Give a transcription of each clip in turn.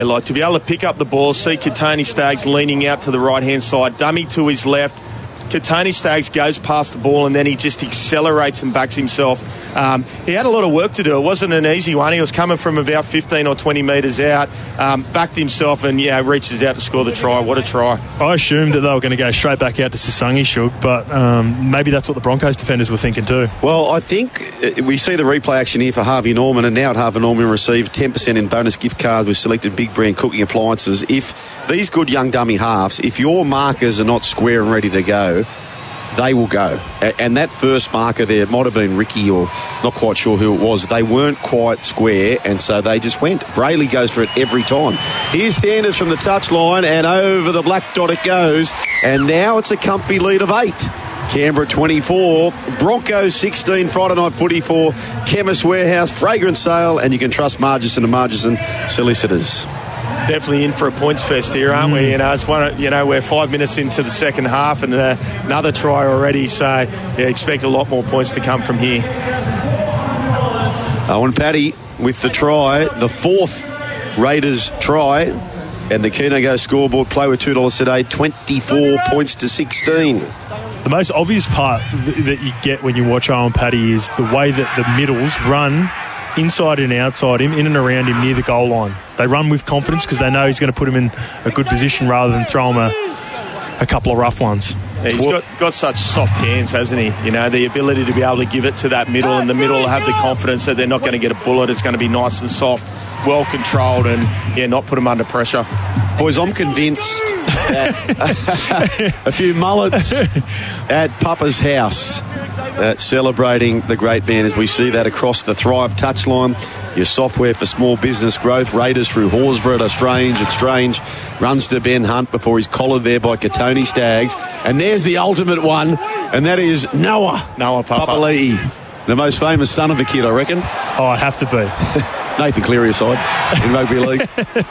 Like to be able to pick up the ball, see Katoni Staggs leaning out to the right-hand side, dummy to his left. Katoni Staggs goes past the ball and then he just accelerates and backs himself. He had a lot of work to do. It wasn't an easy one. He was coming from about 15 or 20 metres out, backed himself and reaches out to score the try. What a try. I assumed that they were going to go straight back out to Sasangi, Shug, but maybe that's what the Broncos defenders were thinking too. Well, I think we see the replay action here for Harvey Norman, and now at Harvey Norman received 10% in bonus gift cards with selected big brand cooking appliances. If these good young dummy halves, if your markers are not square and ready to go, they will go. And that first marker there, it might have been Ricky or not quite sure who it was. They weren't quite square, and so they just went. Brayley goes for it every time. Here's Sanders from the touchline, and over the black dot it goes. And now it's a comfy lead of 8. Canberra 24, Broncos 16, Friday night footy for Chemist Warehouse, Fragrance Sale, and you can trust Margison and Margison Solicitors. Definitely in for a points fest here, aren't we? It's one. We're 5 minutes into the second half and another try already. So expect a lot more points to come from here. Owen Paddy with the try, the 4th Raiders try, and the Keno Go scoreboard play with $2 today, 24 points to 16. The most obvious part that you get when you watch Owen Paddy is the way that the middles run inside and outside him, in and around him near the goal line. They run with confidence because they know he's going to put him in a good position rather than throw him a couple of rough ones. Yeah, he's got such soft hands, hasn't he? The ability to be able to give it to that middle, and the middle have the confidence that they're not going to get a bullet. It's going to be nice and soft, well controlled, and not put them under pressure. Boys, I'm convinced that a few mullets at Papa's house celebrating the great man as we see that across the Thrive touchline. Your software for small business growth. Raiders through Horsburgh to Strange runs to Ben Hunt before he's collared there by Katoni Staggs. And there's the ultimate one, and that is Noah Papali'i, the most famous son of the kid, I reckon. Oh, I have to be. Nathan Cleary aside in rugby league.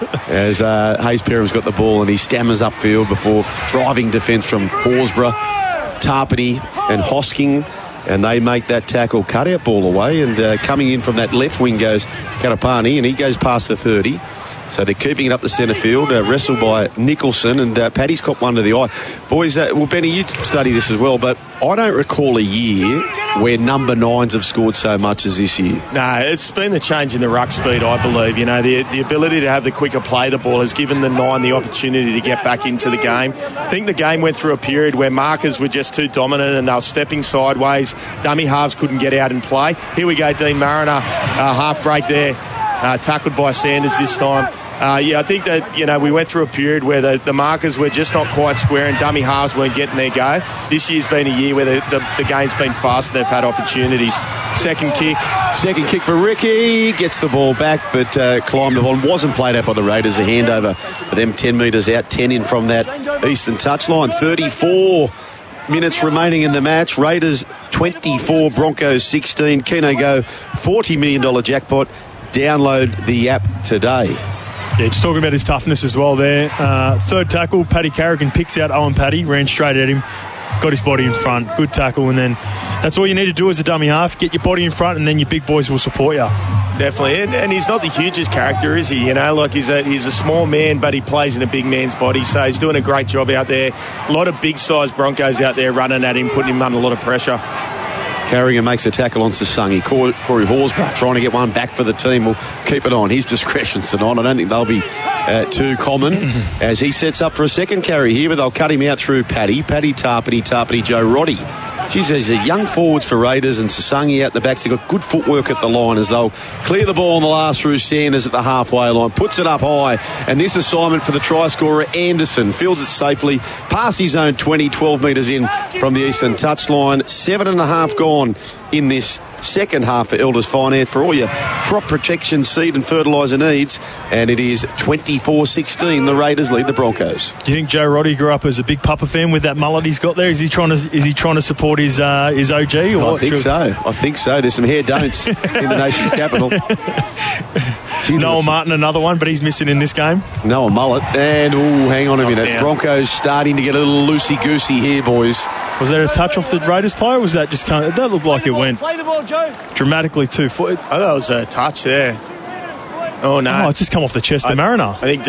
As Hayes Perham's got the ball and he stammers upfield before driving defence from Horsburgh, Tarpany and Hosking, and they make that tackle cut-out ball away, and coming in from that left wing goes Karapani, and he goes past the 30. So they're keeping it up the centre field, wrestled by Nicholson, and Paddy's caught one to the eye. Boys, Benny, you study this as well, but I don't recall a year where number 9s have scored so much as this year. No, it's been the change in the ruck speed, I believe. The ability to have the quicker play the ball has given the 9 the opportunity to get back into the game. I think the game went through a period where markers were just too dominant and they were stepping sideways. Dummy halves couldn't get out and play. Here we go, Dean Mariner, half break there, tackled by Sanders this time. I think that, we went through a period where the markers were just not quite square and dummy halves weren't getting their go. This year's been a year where the game's been fast and they've had opportunities. Second kick for Ricky. Gets the ball back, but climbed on. Wasn't played out by the Raiders. A handover for them 10 metres out, 10 in from that eastern touchline. 34 minutes remaining in the match. Raiders 24, Broncos 16. Keno Go $40 million jackpot. Download the app today. Yeah, just talking about his toughness as well there. Third tackle, Paddy Carrigan picks out Owen Paddy, ran straight at him, got his body in front, good tackle, and then that's all you need to do as a dummy half, get your body in front, and then your big boys will support you. Definitely, and he's not the hugest character, is he? He's a small man, but he plays in a big man's body, so he's doing a great job out there. A lot of big-sized Broncos out there running at him, putting him under a lot of pressure. Carrigan makes a tackle on Sasangi. Corey Horsburgh trying to get one back for the team. Will keep it on his discretions tonight. I don't think they'll be too common as he sets up for a second carry here, but they'll cut him out through Paddy, Tarpany, Joe Roddy. Geez, there's a young forwards for Raiders, and Sasangi out the backs. They've got good footwork at the line as they'll clear the ball on the last through Sanders at the halfway line. Puts it up high, and this assignment for the try scorer, Anderson, fields it safely past his own 20, 12 metres in from the eastern touchline. 7.5 gone in this second half for Elders Finance for all your crop protection, seed and fertiliser needs, and it is 24-16. The Raiders lead the Broncos. Do you think Joe Roddy grew up as a big Papa fan with that mullet he's got there? Is he trying to support his OG? Or I think so. There's some hair don'ts in the nation's capital. Noah Martin, another one, but he's missing in this game. Noah Mullet, and hang on a minute. Down. Broncos starting to get a little loosey-goosey here, boys. Was there a touch off the Raiders player, or was that just kind of... That looked like it went dramatically 2 foot. I thought it was a touch there. Oh, no. Oh, it's just come off the chest of Mariner. I think